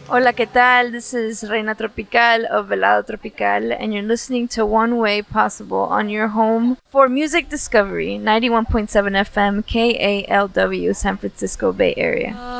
Hola, ¿qué tal? This is Reina Tropical of Velado Tropical, and you're listening to One Way Possible on your home for music discovery, 91.7 FM, KALW, San Francisco Bay Area.